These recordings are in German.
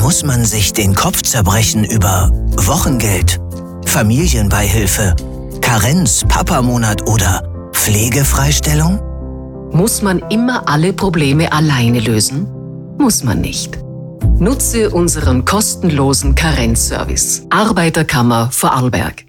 Muss man sich den Kopf zerbrechen über Wochengeld, Familienbeihilfe, Karenz, Papamonat oder Pflegefreistellung? Muss man immer alle Probleme alleine lösen? Muss man nicht. Nutze unseren kostenlosen Karenzservice. Arbeiterkammer Vorarlberg.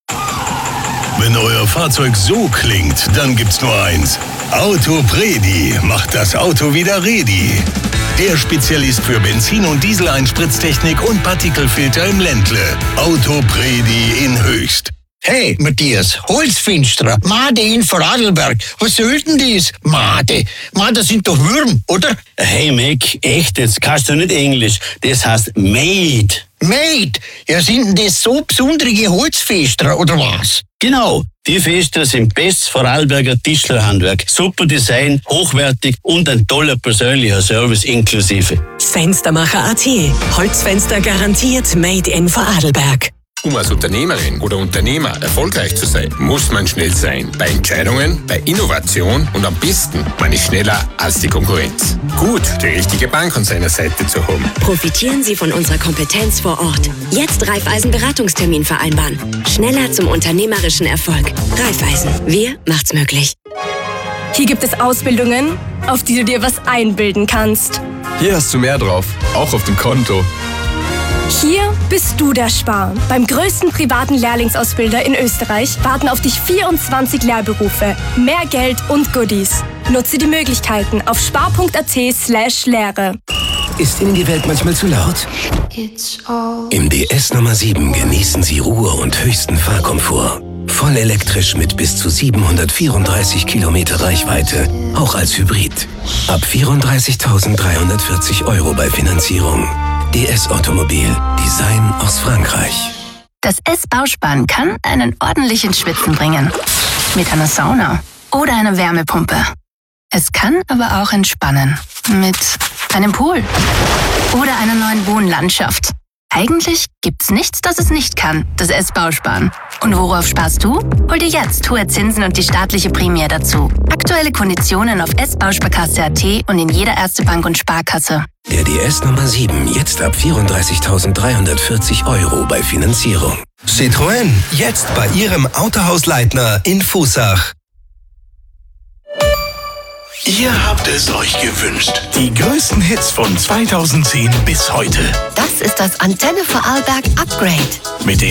Wenn euer Fahrzeug so klingt, dann gibt's nur eins. Autopredi macht das Auto wieder ready. Der Spezialist für Benzin- und Diesel-Einspritztechnik und Partikelfilter im Ländle. Autopredi in Höchst. Hey, Matthias, Holzfenster, Made in Vorarlberg. Was soll denn das? Made, das sind doch Würm, oder? Hey, Mac, echt, jetzt kannst du nicht Englisch. Das heißt Made. Made? Ja, sind denn das so besondere Holzfenster, oder was? Genau, die Fenster sind bestes Vorarlberger Tischlerhandwerk. Super Design, hochwertig und ein toller persönlicher Service inklusive. Fenstermacher.at. Holzfenster garantiert Made in Vorarlberg. Um als Unternehmerin oder Unternehmer erfolgreich zu sein, muss man schnell sein. Bei Entscheidungen, bei Innovation und am besten, man ist schneller als die Konkurrenz. Gut, die richtige Bank an seiner Seite zu haben. Profitieren Sie von unserer Kompetenz vor Ort. Jetzt Raiffeisen-Beratungstermin vereinbaren. Schneller zum unternehmerischen Erfolg. Raiffeisen, wir macht's möglich. Hier gibt es Ausbildungen, auf die du dir was einbilden kannst. Hier hast du mehr drauf, auch auf dem Konto. Hier bist du der Spar. Beim größten privaten Lehrlingsausbilder in Österreich warten auf dich 24 Lehrberufe, mehr Geld und Goodies. Nutze die Möglichkeiten auf spar.at/Lehre. Ist Ihnen die Welt manchmal zu laut? Im DS Nummer 7 genießen Sie Ruhe und höchsten Fahrkomfort. Voll elektrisch mit bis zu 734 Kilometer Reichweite, auch als Hybrid. Ab 34.340 € bei Finanzierung. DS Automobil. Design aus Frankreich. Das S-Bausparen kann einen ordentlichen Schwitzen bringen. Mit einer Sauna oder einer Wärmepumpe. Es kann aber auch entspannen. Mit einem Pool oder einer neuen Wohnlandschaft. Eigentlich gibt's nichts, das es nicht kann, das S-Bausparen. Und worauf sparst du? Hol dir jetzt hohe Zinsen und die staatliche Prämie dazu. Aktuelle Konditionen auf S-Bausparkasse.at und in jeder Erste-Bank und Sparkasse. Der DS Nummer 7 jetzt ab 34.340 € bei Finanzierung. Citroën, jetzt bei Ihrem Autohaus Leitner in Fußach. Ihr habt es euch gewünscht. Die größten Hits von 2010 bis heute. Das ist das Antenne Vorarlberg Upgrade. Mit den